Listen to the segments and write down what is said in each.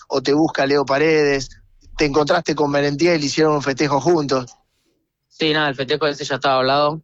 o te busca Leo Paredes, te encontraste con Merentiel y hicieron un festejo juntos. Sí, nada, el festejo ese ya estaba hablado.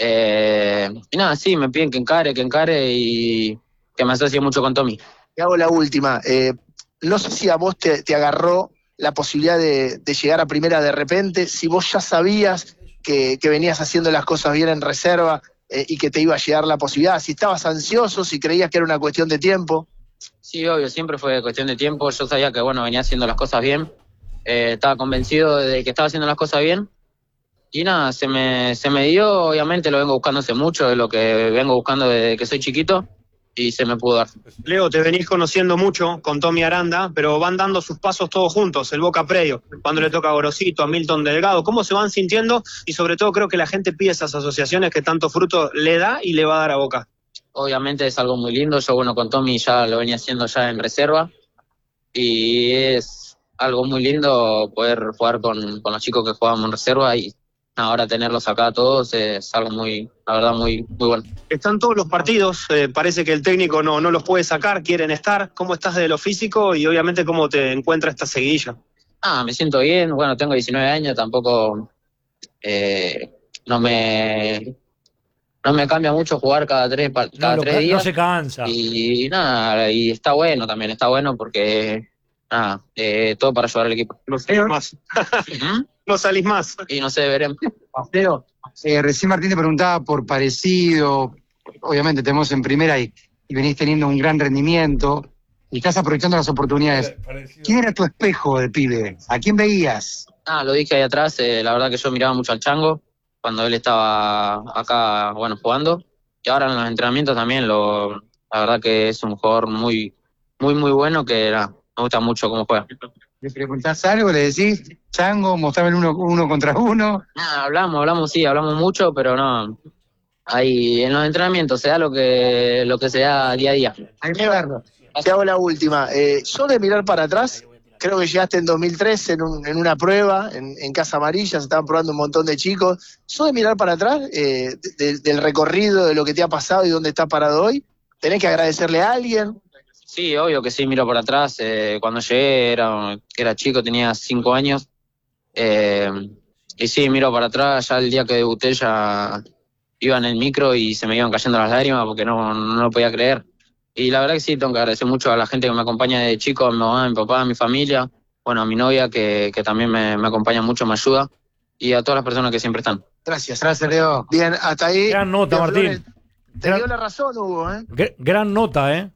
Y nada, sí, me piden que encare y que me asocie mucho con Tommy. Te hago la última. No sé si a vos te agarró la posibilidad de llegar a primera de repente, si vos ya sabías que venías haciendo las cosas bien en reserva y que te iba a llegar la posibilidad, si estabas ansioso, si creías que era una cuestión de tiempo. Sí, obvio, siempre fue cuestión de tiempo. Yo sabía que, bueno, venía haciendo las cosas bien. Estaba convencido de que estaba haciendo las cosas bien. Y nada, se me dio, obviamente lo vengo buscando hace mucho, es lo que vengo buscando desde que soy chiquito, y se me pudo dar. Leo, te venís conociendo mucho con Tommy Aranda, pero van dando sus pasos todos juntos, el Boca previo, cuando le toca a Gorosito, a Milton Delgado, ¿cómo se van sintiendo? Y sobre todo creo que la gente pide esas asociaciones que tanto fruto le da y le va a dar a Boca. Obviamente es algo muy lindo, yo bueno con Tommy ya lo venía haciendo ya en reserva, y es algo muy lindo poder jugar con los chicos que jugábamos en reserva, y ahora tenerlos acá todos es algo muy, la verdad, muy bueno. Están todos los partidos, parece que el técnico no los puede sacar, quieren estar. ¿Cómo estás de lo físico y obviamente cómo te encuentra esta seguidilla? Me siento bien, bueno, tengo 19 años, tampoco no me cambia mucho jugar cada tres días. No se cansa. Y nada, y está bueno también, está bueno porque nada, todo para ayudar al equipo. No salís más. No salís más. Y no sé, veremos. Pastero, recién Martín te preguntaba por Parecido, obviamente tenemos en primera y venís teniendo un gran rendimiento y estás aprovechando las oportunidades. ¿Quién era tu espejo de pibe? ¿A quién veías? Lo dije ahí atrás, la verdad que yo miraba mucho al Chango cuando él estaba acá, bueno, jugando, y ahora en los entrenamientos también, la verdad que es un jugador muy bueno que me gusta mucho cómo juega. ¿Le preguntás algo? ¿Le decís, Chango, mostrame el uno contra uno? Hablamos mucho, pero no. Ahí en los entrenamientos se da lo que se da día a día. Hay que verlo. Te hago la última. Yo de mirar para atrás, creo que llegaste en 2013 en una prueba en Casa Amarilla, se estaban probando un montón de chicos. ¿Sos de mirar para atrás del recorrido, de lo que te ha pasado y dónde estás parado hoy? ¿Tenés que agradecerle a alguien? Sí, obvio que sí, miro para atrás. Cuando llegué era chico, tenía 5 años. Y sí, miro para atrás. Ya el día que debuté ya iba en el micro y se me iban cayendo las lágrimas porque no lo podía creer. Y la verdad que sí, tengo que agradecer mucho a la gente que me acompaña de chico, a mi mamá, a mi papá, a mi familia, bueno, a mi novia que también me acompaña mucho, me ayuda, y a todas las personas que siempre están. Gracias, Leo. Bien, hasta ahí. Gran nota, Martín. Te dio la razón, Hugo, ¿eh? Gran nota,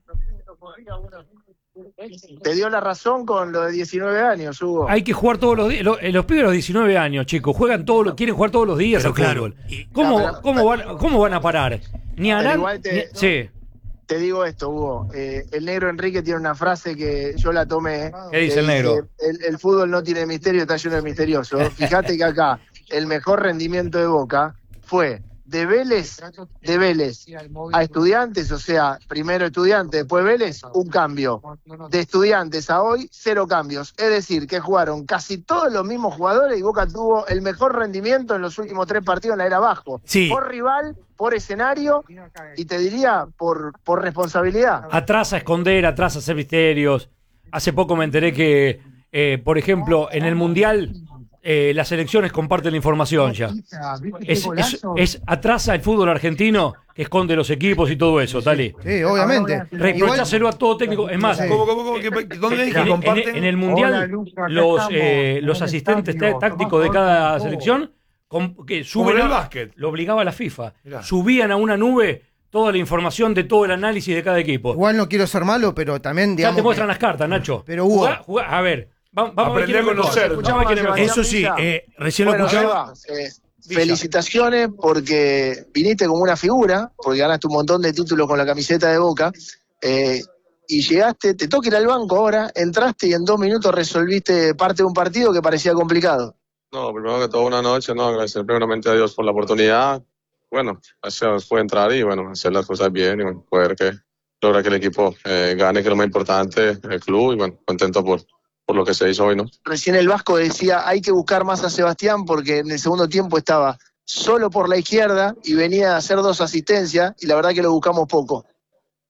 Te dio la razón con lo de 19 años, Hugo. Hay que jugar todos los días. Los pibes de los 19 años, chicos, quieren jugar todos los días al fútbol. ¿Cómo van a parar? Ni harán. Sí. Te digo esto, Hugo. El negro Enrique tiene una frase que yo la tomé. ¿Qué dice el negro? El fútbol no tiene misterio, está lleno de misterioso. Fíjate que acá el mejor rendimiento de Boca fue de Vélez a Estudiantes, o sea, primero Estudiantes, después Vélez, un cambio. De Estudiantes a hoy, 0 cambios. Es decir, que jugaron casi todos los mismos jugadores y Boca tuvo el mejor rendimiento en los últimos 3 partidos en la era abajo. Sí. Por rival, por escenario y te diría por responsabilidad. Atrás a esconder, atrás a hacer misterios. Hace poco me enteré que, por ejemplo, en el Mundial las selecciones comparten la información ya. Atrasa el fútbol argentino que esconde los equipos y todo eso, Tali. Sí, obviamente. Reprochárselo a todo técnico. Es más, ¿Dónde dije que comparten? En el Mundial, los asistentes tácticos de cada selección que suben el básquet. Lo obligaba la FIFA. Mirá. Subían a una nube toda la información de todo el análisis de cada equipo. Igual no quiero ser malo, pero también, digamos. Ya te muestran las cartas, Nacho. Pero Hugo. A ver. Vamos aprender a conocer. Eso sí, recién lo escuchaba. Felicitaciones porque viniste como una figura, porque ganaste un montón de títulos con la camiseta de Boca, y llegaste, te toca ir al banco ahora, entraste y en 2 minutos resolviste parte de un partido que parecía complicado. No, primero que todo, buenas noches, ¿no? Agradecer primeramente a Dios por la oportunidad. Bueno, gracias por entrar y bueno, hacer las cosas bien y bueno, poder lograr que el equipo gane, que es lo más importante, el club, y bueno, contento por lo que se hizo hoy, ¿no? Recién el Vasco decía, hay que buscar más a Sebastián porque en el segundo tiempo estaba solo por la izquierda y venía a hacer 2 asistencias y la verdad que lo buscamos poco.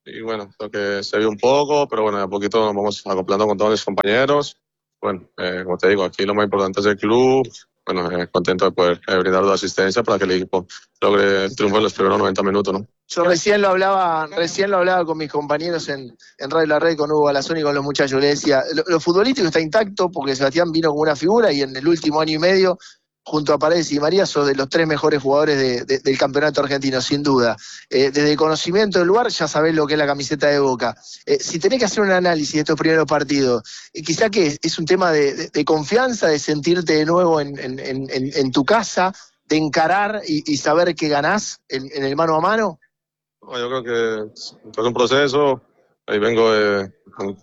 y bueno, creo que se vio un poco, pero bueno, de a poquito nos vamos acoplando con todos mis compañeros. Bueno, como te digo, aquí lo más importante es el club. Bueno, contento de poder brindar la asistencia para que el equipo logre el triunfo en los primeros 90 minutos, ¿no? Yo recién lo hablaba con mis compañeros en Radio La Red, con Hugo Galazón y con los muchachos. Le decía, lo futbolístico está intacto porque Sebastián vino como una figura y en el último año y medio, junto a Paredes y María, sos de los 3 mejores jugadores del campeonato argentino, sin duda. Desde el conocimiento del lugar ya sabés lo que es la camiseta de Boca. Si tenés que hacer un análisis de estos primeros partidos, quizá que es un tema de confianza, de sentirte de nuevo en tu casa, de encarar y saber que ganás en el mano a mano. No, yo creo que es un proceso. Ahí vengo de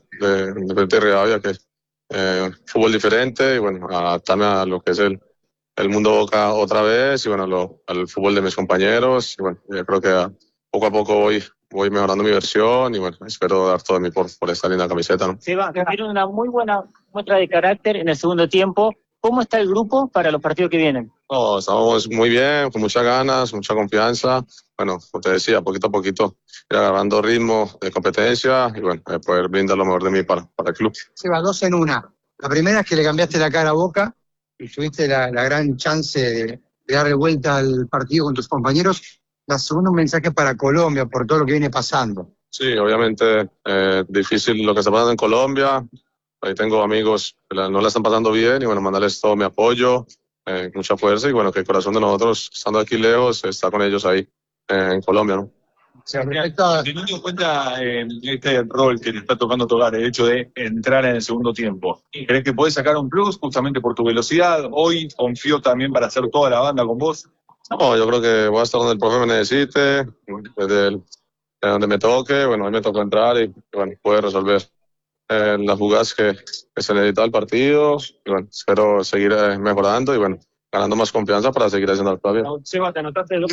Rivadavia, que fútbol diferente, y bueno, adaptarme a lo que es el mundo Boca otra vez, y bueno, al fútbol de mis compañeros. Y bueno, yo creo que poco a poco voy mejorando mi versión, y bueno, espero dar todo de mí por esta linda camiseta, ¿no? Seba, tuvieron una muy buena muestra de carácter en el segundo tiempo. ¿Cómo está el grupo para los partidos que vienen? No, estamos muy bien, con muchas ganas, mucha confianza. Bueno, como te decía, poquito a poquito ir agarrando ritmo de competencia y bueno, poder brindar lo mejor de mí para el club. Seba, 2 en 1. La primera es que le cambiaste la cara a Boca y tuviste la gran chance de darle vuelta al partido con tus compañeros. La segunda, un mensaje para Colombia por todo lo que viene pasando. Sí, obviamente difícil lo que está pasando en Colombia. Ahí tengo amigos que no la están pasando bien y bueno, mandarles todo mi apoyo, mucha fuerza y bueno, que el corazón de nosotros, estando aquí lejos, está con ellos ahí en Colombia, ¿no? Teniendo en cuenta este rol que te está tocando tocar, el hecho de entrar en el segundo tiempo, ¿crees que podés sacar un plus justamente por tu velocidad? Hoy confío también para hacer toda la banda con vos. No, yo creo que voy a estar donde el profe me necesite, desde donde me toque. Bueno, hoy me tocó entrar y bueno, poder resolver las jugadas que se necesita el partido. Y bueno, espero seguir mejorando y bueno, ganando más confianza para seguir haciendo las cosas bien. Seba, te anotaste el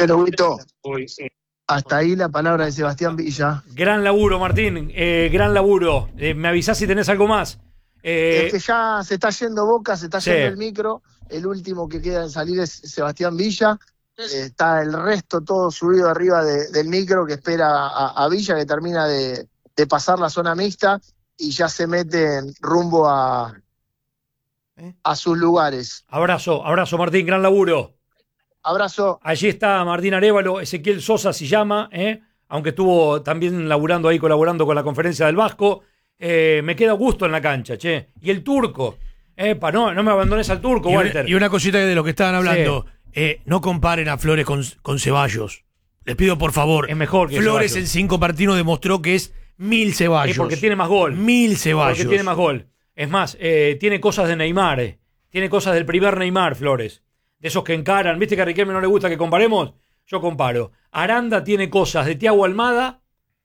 Hasta ahí la palabra de Sebastián Villa. Gran laburo, Martín. Gran laburo. Me avisás si tenés algo más. Es que ya se está yendo Boca, se está yendo el micro. El último que queda en salir es Sebastián Villa. Está el resto todo subido arriba del micro que espera a Villa, que termina de pasar la zona mixta y ya se mete rumbo a sus lugares. Abrazo, Martín, gran laburo. Abrazo. Allí está Martín Arévalo, Ezequiel Sosa se llama, aunque estuvo también laburando ahí, colaborando con la conferencia del Vasco. Me queda gusto en la cancha, che. Y el turco, no me abandones al turco, Walter. Y una cosita de lo que estaban hablando, no comparen a Flores con Ceballos. Les pido por favor. Es mejor que Flores Ceballos. en 5 partidos demostró que es 1000 Ceballos. Porque tiene más gol. 1000 Ceballos. Porque tiene más gol. Es más, tiene cosas de Neymar, tiene cosas del primer Neymar, Flores. De esos que encaran. ¿Viste que a Riquelme no le gusta que comparemos? Yo comparo. Aranda tiene cosas de Thiago Almada.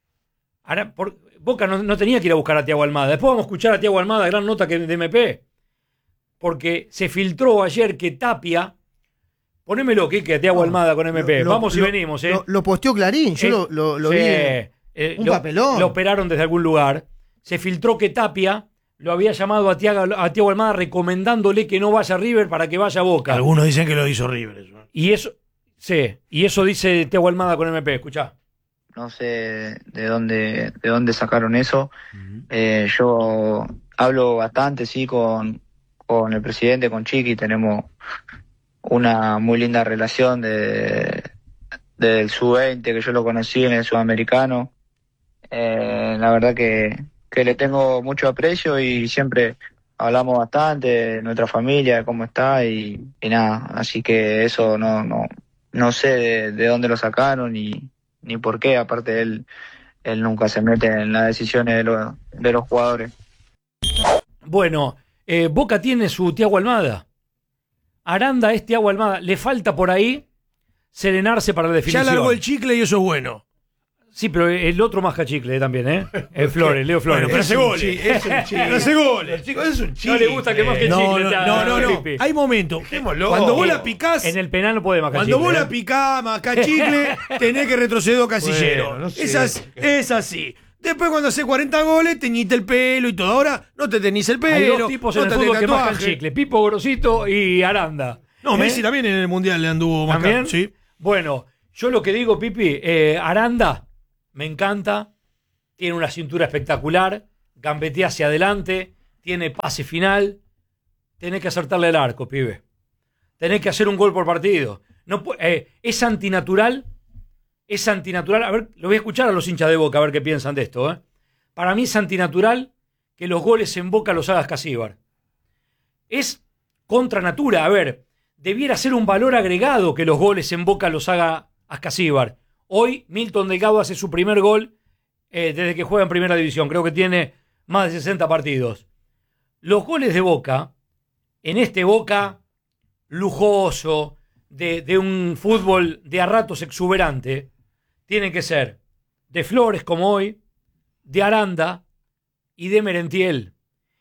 Boca no tenía que ir a buscar a Thiago Almada. Después vamos a escuchar a Thiago Almada, gran nota de MP. Porque se filtró ayer que Tapia... Ponémelo, que a Thiago Almada con MP. Vamos y venimos, Lo posteó Clarín, yo lo vi. Un papelón. Lo operaron desde algún lugar. Se filtró que Tapia lo había llamado a Thiago Almada recomendándole que no vaya a River para que vaya a Boca. Algunos dicen que lo hizo River. Y eso dice Thiago Almada con MP. Escuchá. No sé de dónde sacaron eso. Yo hablo bastante, sí, con el presidente, con Chiqui. Tenemos una muy linda relación del sub-20, que yo lo conocí en el sudamericano. La verdad que le tengo mucho aprecio y siempre hablamos bastante de nuestra familia, de cómo está y nada. Así que eso no sé de dónde lo sacaron ni por qué. Aparte él nunca se mete en las decisiones de los jugadores. Bueno, Boca tiene su Thiago Almada. Aranda es Thiago Almada. Le falta por ahí serenarse para la definición. Ya largó el chicle y eso es bueno. Sí, pero el otro masca chicle también, El Flores, Leo Flores. Bueno, pero hace goles. Pero hace goles. El chico es un chicle. No le gusta que masque chicle. No. Hay momentos. Cuando vos la picás. En el penal no puede mascar chicle. Cuando vos la picás, mascás chicle, tenés que retroceder Casillero. Bueno, no sé. Es así. Después cuando haces 40 goles, teñiste el pelo y todo. Ahora no te teñís el pelo. Hay dos tipos en el fútbol que mascan chicle. Pipo Grosito y Aranda. No, Messi también en el Mundial le anduvo mascando. ¿Sí? Bueno, yo lo que digo, Pipi, Aranda me encanta. tiene una cintura espectacular, gambetea hacia adelante, tiene pase final. Tenés que acertarle el arco, pibe. Tenés que hacer un gol por partido. No, es antinatural. Es antinatural. A ver, lo voy a escuchar a los hinchas de Boca a ver qué piensan de esto. Para mí es antinatural que los goles en Boca los haga Ascasíbar. Es contra natura. A ver, debiera ser un valor agregado que los goles en Boca los haga Ascasíbar. Hoy Milton Delgado hace su primer gol desde que juega en Primera División. Creo que tiene más de 60 partidos. Los goles de Boca, en este Boca lujoso, de un fútbol de a ratos exuberante, tienen que ser de Flores como hoy, de Aranda y de Merentiel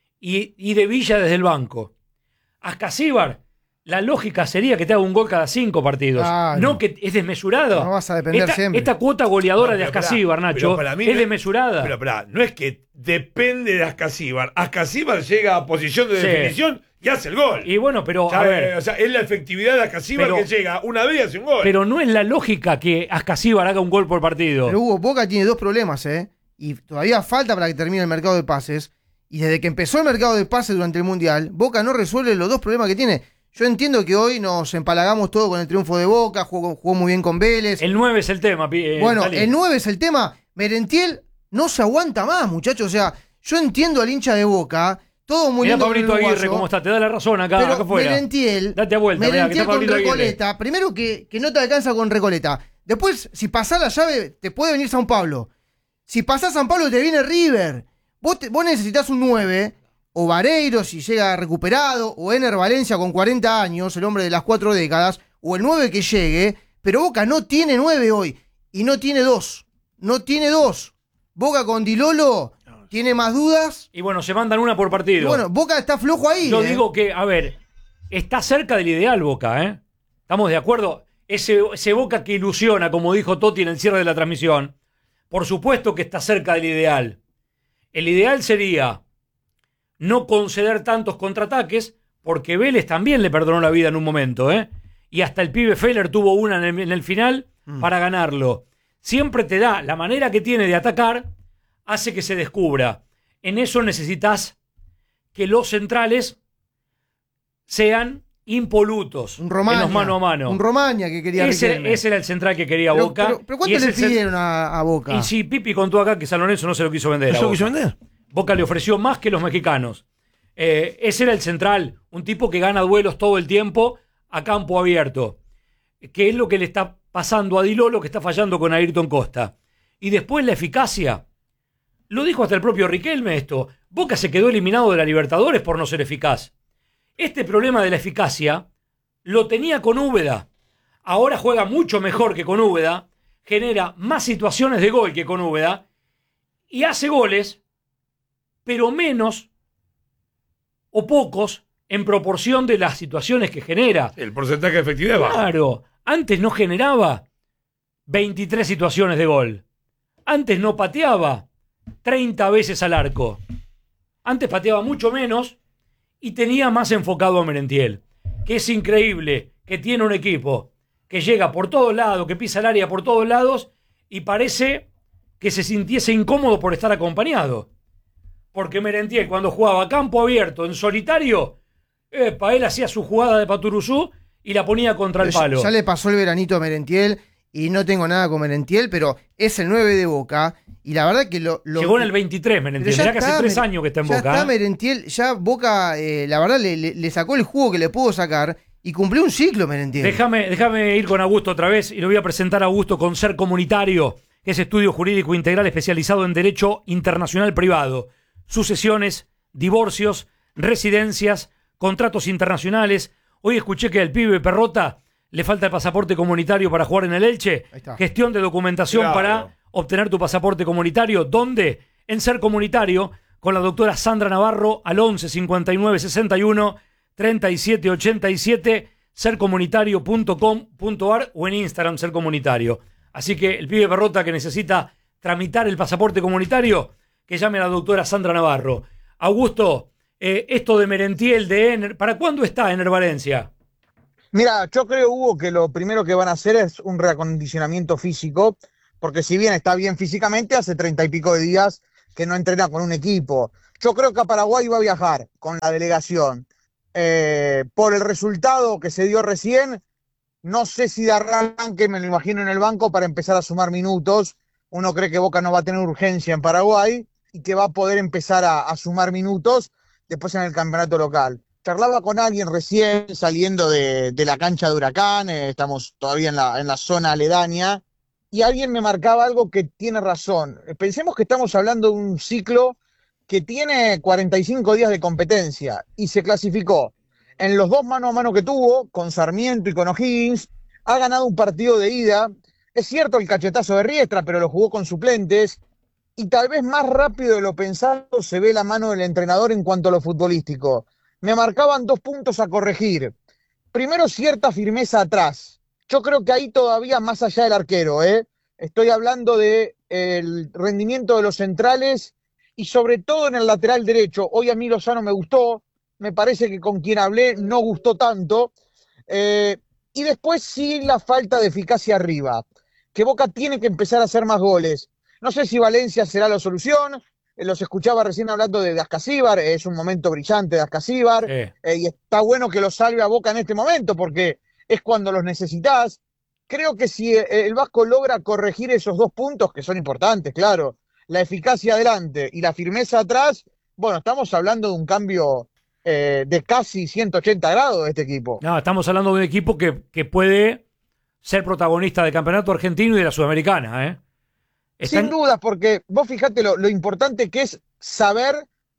y de Villa desde el banco. Ascasíbar, la lógica sería que te haga un gol cada 5 partidos. No que es desmesurado. No vas a depender siempre. Esta cuota goleadora de Ascasíbar, Nacho, es desmesurada. Pero no es que depende de Ascasíbar. Ascasíbar llega a posición de definición y hace el gol. Y bueno, pero a ver, o sea, es la efectividad de Ascasíbar que llega una vez y hace un gol. Pero no es la lógica que Ascasíbar haga un gol por partido. Pero Hugo, Boca tiene 2 problemas, y todavía falta para que termine el mercado de pases. Y desde que empezó el mercado de pases durante el Mundial, Boca no resuelve los 2 problemas que tiene. Yo entiendo que hoy nos empalagamos todo con el triunfo de Boca, jugó muy bien con Vélez. El 9 es el tema. Bueno, Talí. el 9 es el tema. Merentiel no se aguanta más, muchachos. O sea, yo entiendo al hincha de Boca, todo muy Mirá lindo. Pablito Aguirre, ¿cómo está? Te da la razón acá afuera. Merentiel, date a vuelta, mirá, que está con Pablito Recoleta, Aguirre. primero que no te alcanza con Recoleta. Después, si pasás la llave, te puede venir San Pablo. Si pasás San Pablo, te viene River. Vos necesitas un 9... o Vareiro si llega recuperado, o Ener Valencia con 40 años, el hombre de las 4 décadas, o el 9 que llegue, pero Boca no tiene 9 hoy, y no tiene 2. No tiene 2. Boca con Di Lolo tiene más dudas. Y bueno, se mandan una por partido. Y bueno, Boca está flojo ahí. Yo digo que, a ver, está cerca del ideal Boca, ¿Estamos de acuerdo? Ese Boca que ilusiona, como dijo Totti en el cierre de la transmisión, por supuesto que está cerca del ideal. El ideal sería no conceder tantos contraataques, porque Vélez también le perdonó la vida en un momento, y hasta el pibe Feller tuvo una en el final para ganarlo. Siempre te da, la manera que tiene de atacar, hace que se descubra. En eso necesitas que los centrales sean impolutos un Romaña, en los mano a mano. Un Romaña que quería ese era el central que quería Boca. Pero ¿cuánto le pidieron a Boca? Y si Pipi contó acá que San Lorenzo no se lo quiso vender. ¿No se lo quiso vender? Boca le ofreció más que los mexicanos. Ese era el central, un tipo que gana duelos todo el tiempo a campo abierto, que es lo que le está pasando a Di Lolo, que está fallando con Ayrton Costa. Y después la eficacia. Lo dijo hasta el propio Riquelme esto. Boca se quedó eliminado de la Libertadores por no ser eficaz. Este problema de la eficacia lo tenía con Úbeda. Ahora juega mucho mejor que con Úbeda, genera más situaciones de gol que con Úbeda y hace goles, pero menos o pocos en proporción de las situaciones que genera. El porcentaje de efectividad es bajo. Claro, antes no generaba 23 situaciones de gol. Antes no pateaba 30 veces al arco. Antes pateaba mucho menos y tenía más enfocado a Merentiel, que es increíble, que tiene un equipo que llega por todos lados, que pisa el área por todos lados y parece que se sintiese incómodo por estar acompañado. Porque Merentiel, cuando jugaba a campo abierto, en solitario, él hacía su jugada de Paturuzú y la ponía contra el palo. Ya le pasó el veranito a Merentiel y no tengo nada con Merentiel, pero es el 9 de Boca. Y la verdad que llegó en el 23 Merentiel. Mirá que hace 3 años que está en Boca. Ya está Merentiel, ya Boca, la verdad, le sacó el jugo que le pudo sacar y cumplió un ciclo Merentiel. Déjame ir con Augusto otra vez y lo voy a presentar a Augusto con Ser Comunitario, que es estudio jurídico integral especializado en Derecho Internacional Privado. Sucesiones, divorcios, residencias, contratos internacionales. Hoy escuché que al pibe Perrota le falta el pasaporte comunitario para jugar en el Elche. Gestión de documentación para obtener tu pasaporte comunitario. ¿Dónde? En Ser Comunitario, con la doctora Sandra Navarro, al 11 59 61 37 87, sercomunitario.com.ar o en Instagram Ser Comunitario. Así que el pibe Perrota que necesita tramitar el pasaporte comunitario, que llame a la doctora Sandra Navarro. Augusto, esto de Merentiel, de Ener, ¿para cuándo está Ener Valencia? Mira, yo creo, Hugo, que lo primero que van a hacer es un reacondicionamiento físico, porque si bien está bien físicamente, hace 30 y pico de días que no entrena con un equipo. Yo creo que a Paraguay va a viajar con la delegación. Por el resultado que se dio recién, no sé si de arranque, me lo imagino en el banco para empezar a sumar minutos. Uno cree que Boca no va a tener urgencia en Paraguay y que va a poder empezar a sumar minutos después en el campeonato local. Charlaba con alguien recién saliendo de la cancha de Huracán, estamos todavía en la zona aledaña, y alguien me marcaba algo que tiene razón. Pensemos que estamos hablando de un ciclo que tiene 45 días de competencia y se clasificó en los 2 mano a mano que tuvo, con Sarmiento y con O'Higgins, ha ganado un partido de ida. Es cierto el cachetazo de Riestra, pero lo jugó con suplentes, y tal vez más rápido de lo pensado se ve la mano del entrenador en cuanto a lo futbolístico. Me marcaban 2 puntos a corregir. Primero, cierta firmeza atrás. Yo creo que ahí todavía más allá del arquero, estoy hablando del rendimiento de los centrales y sobre todo en el lateral derecho. Hoy a mí Lozano me gustó, me parece que con quien hablé no gustó tanto. Y después sí la falta de eficacia arriba, que Boca tiene que empezar a hacer más goles. No sé si Valencia será la solución. Los escuchaba recién hablando de Ascasíbar, es un momento brillante de Ascasíbar, y está bueno que lo salve a Boca en este momento, porque es cuando los necesitas. Creo que si el Vasco logra corregir esos 2 puntos, que son importantes, claro, la eficacia adelante y la firmeza atrás, bueno, estamos hablando de un cambio de casi 180 grados de este equipo. No, estamos hablando de un equipo que puede ser protagonista del campeonato argentino y de la Sudamericana, Sin dudas, porque vos fijate lo importante que es saber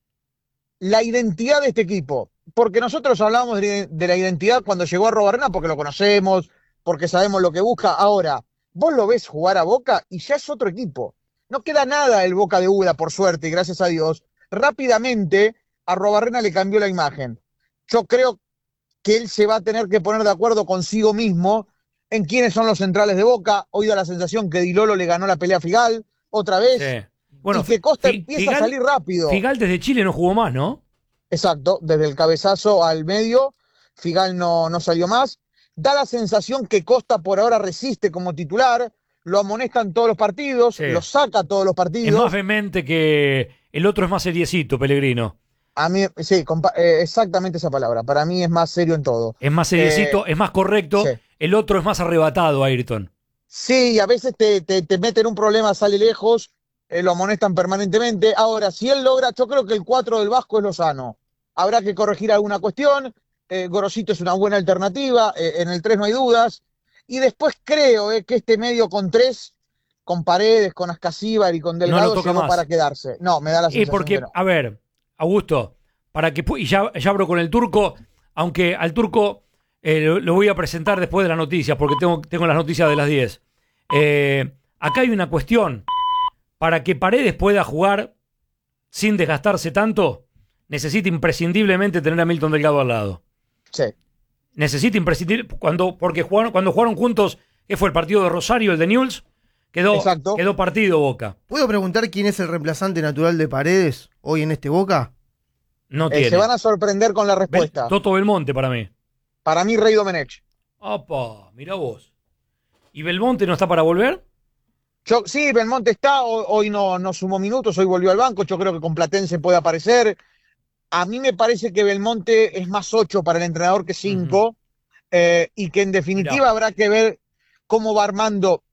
la identidad de este equipo. Porque nosotros hablábamos de la identidad cuando llegó a Arrobarrena, porque lo conocemos, porque sabemos lo que busca. Ahora, vos lo ves jugar a Boca y ya es otro equipo. No queda nada el Boca de Uda, por suerte, y gracias a Dios. Rápidamente, Arrobarrena le cambió la imagen. Yo creo que él se va a tener que poner de acuerdo consigo mismo en quiénes son los centrales de Boca. Hoy da la sensación que Di Lolo le ganó la pelea a Figal otra vez. Sí. Bueno, y que Costa empieza a salir rápido. Figal desde Chile no jugó más, ¿no? Exacto, desde el cabezazo al medio, Figal no salió más. Da la sensación que Costa por ahora resiste como titular, lo amonestan todos los partidos, lo saca todos los partidos. Es más vehemente que el otro, es más seriecito, Pellegrino. A mí, sí, exactamente esa palabra. Para mí es más serio en todo. Es más seriecito, es más correcto. Sí. El otro es más arrebatado, Ayrton. Sí, a veces te meten un problema, sale lejos, lo amonestan permanentemente. Ahora, si él logra, yo creo que el 4 del Vasco es Lozano. Habrá que corregir alguna cuestión. Gorosito es una buena alternativa. En el 3 no hay dudas. Y después creo que este medio con 3, con Paredes, con Ascasíbar y con Delgado, no llegó para quedarse. No, me da la sensación. Y porque, que no. A ver, Augusto, para que y ya abro con el Turco, aunque al Turco lo voy a presentar después de las noticias, porque tengo las noticias de las 10. Acá hay una cuestión. Para que Paredes pueda jugar sin desgastarse tanto, necesita imprescindiblemente tener a Milton Delgado al lado. Sí. Necesita imprescindible, cuando jugaron juntos, ¿qué fue el partido de Rosario, el de Newell's? Quedó partido Boca. ¿Puedo preguntar quién es el reemplazante natural de Paredes hoy en este Boca? No tiene. Se van a sorprender con la respuesta. Toto Belmonte para mí. Para mí, Rey Domenech. Opa, mirá vos. ¿Y Belmonte no está para volver? Sí, Belmonte está, hoy no sumó minutos, hoy volvió al banco, yo creo que con Platense puede aparecer. A mí me parece que Belmonte es más 8 para el entrenador que 5, y que en definitiva habrá que ver cómo va armando.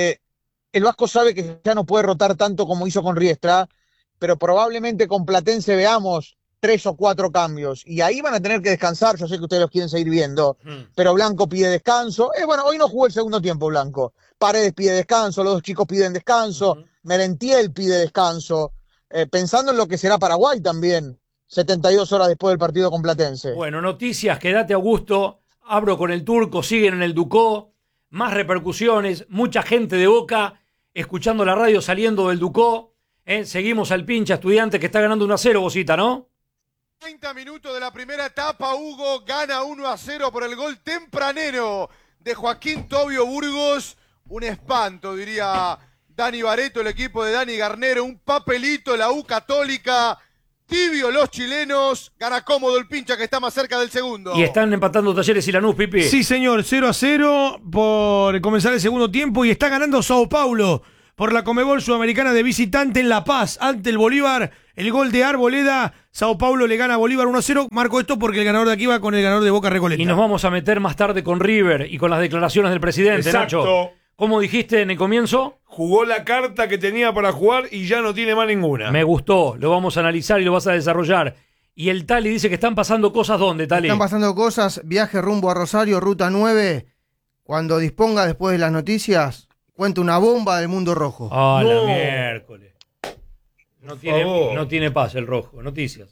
El Vasco sabe que ya no puede rotar tanto como hizo con Riestra, pero probablemente con Platense veamos 3 o 4 cambios, y ahí van a tener que descansar. Yo sé que ustedes los quieren seguir viendo, pero Blanco pide descanso. Bueno, hoy no jugó el segundo tiempo Blanco. Paredes pide descanso, los 2 chicos piden descanso, Merentiel pide descanso, pensando en lo que será Paraguay también, 72 horas después del partido con Platense. Bueno, noticias, quédate Augusto, abro con el Turco, siguen en el Ducó, más repercusiones, mucha gente de Boca escuchando la radio saliendo del Ducó, seguimos al pincha Estudiantes que está ganando 1-0, Bocita, ¿no? 30 minutos de la primera etapa, Hugo gana 1-0 por el gol tempranero de Joaquín Tobio Burgos. Un espanto, diría Dani Barreto, el equipo de Dani Garnero. Un papelito, la U Católica. Tibio los chilenos. Gana cómodo el pincha que está más cerca del segundo. Y están empatando Talleres y Lanús, Pipi. Sí, señor. 0-0 por comenzar el segundo tiempo. Y está ganando Sao Paulo por la Conmebol Sudamericana de visitante en La Paz, ante el Bolívar. El gol de Arboleda, Sao Paulo le gana a Bolívar 1-0. Marco esto porque el ganador de aquí va con el ganador de Boca Recoleta. Y nos vamos a meter más tarde con River y con las declaraciones del presidente, Exacto. Nacho. ¿Cómo dijiste en el comienzo? Jugó la carta que tenía para jugar y ya no tiene más ninguna. Me gustó, lo vamos a analizar y lo vas a desarrollar. Y el Tali dice que están pasando cosas, ¿dónde, Tali? Están pasando cosas, viaje rumbo a Rosario, ruta 9. Cuando disponga después de las noticias, cuenta una bomba del mundo rojo. Ah, la miércoles. No tiene paz el rojo. Noticias.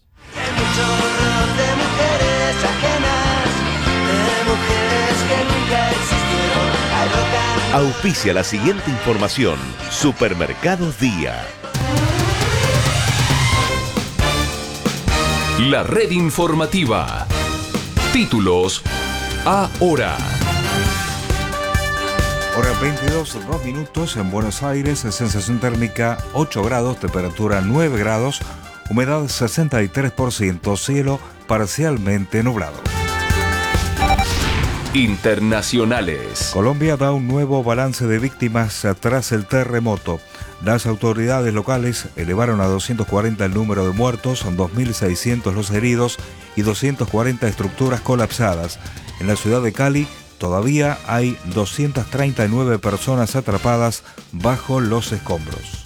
Auspicia la siguiente información. Supermercados Día. La red informativa. Títulos ahora. Hora 22, 2 minutos en Buenos Aires, sensación térmica 8 grados, temperatura 9 grados, humedad 63%, cielo parcialmente nublado. Internacionales. Colombia da un nuevo balance de víctimas tras el terremoto. Las autoridades locales elevaron a 240 el número de muertos, 2.600 los heridos y 240 estructuras colapsadas. En la ciudad de Cali todavía hay 239 personas atrapadas bajo los escombros.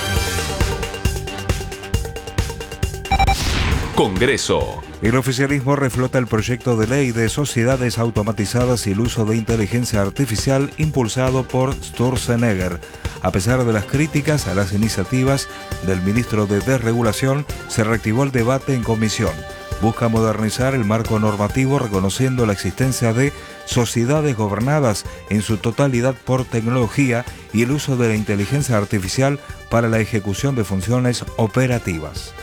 Congreso. El oficialismo reflota el proyecto de ley de sociedades automatizadas y el uso de inteligencia artificial impulsado por Sturzenegger. A pesar de las críticas a las iniciativas del ministro de Desregulación, se reactivó el debate en comisión. Busca modernizar el marco normativo reconociendo la existencia de sociedades gobernadas en su totalidad por tecnología y el uso de la inteligencia artificial para la ejecución de funciones operativas.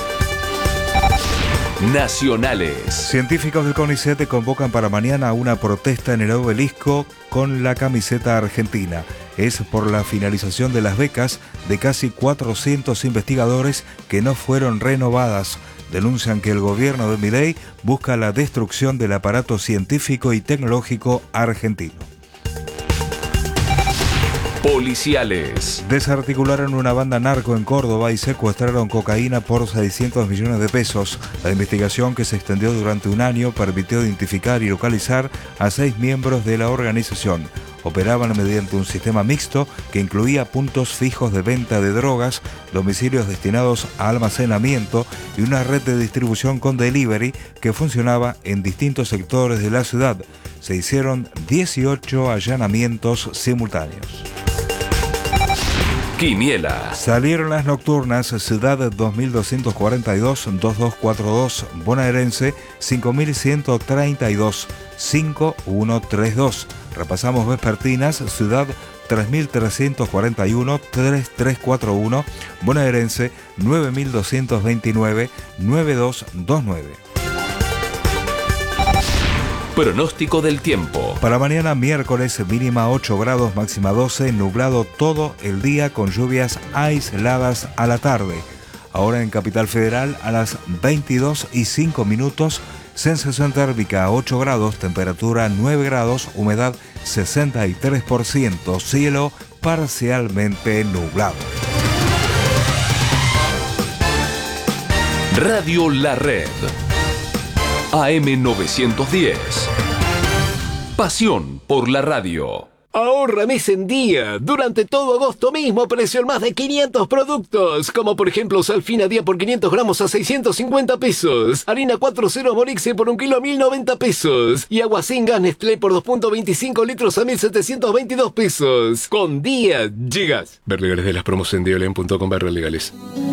Nacionales. Científicos del CONICET convocan para mañana una protesta en el obelisco con la camiseta argentina. Es por la finalización de las becas de casi 400 investigadores que no fueron renovadas. Denuncian que el gobierno de Milei busca la destrucción del aparato científico y tecnológico argentino. Policiales. Desarticularon una banda narco en Córdoba y secuestraron cocaína por 600 millones de pesos. La investigación, que se extendió durante un año, permitió identificar y localizar a 6 miembros de la organización. Operaban mediante un sistema mixto que incluía puntos fijos de venta de drogas, domicilios destinados a almacenamiento y una red de distribución con delivery que funcionaba en distintos sectores de la ciudad. Se hicieron 18 allanamientos simultáneos. Quiniela. Salieron las nocturnas. Ciudad 2242-2242, bonaerense 5132, 5132. Repasamos vespertinas. Ciudad 3341-3341, bonaerense 9229, 9229. Pronóstico del tiempo. Para mañana miércoles, mínima 8 grados, máxima 12, nublado todo el día con lluvias aisladas a la tarde. Ahora en Capital Federal a las 22:05, sensación térmica 8 grados, temperatura 9 grados, humedad 63%, cielo parcialmente nublado. Radio La Red. AM910. Pasión por la radio. Ahorra mes en día. Durante todo agosto mismo precio en más de 500 productos. Como por ejemplo Salfina día por 500 gramos a 650 pesos. Harina 4.0 Morixe por 1 kilo a 1090 pesos. Y agua sin gas Nestlé por 2.25 litros a 1722 pesos. Con día llegas. Ver legales de las promos en dialen.com/legales.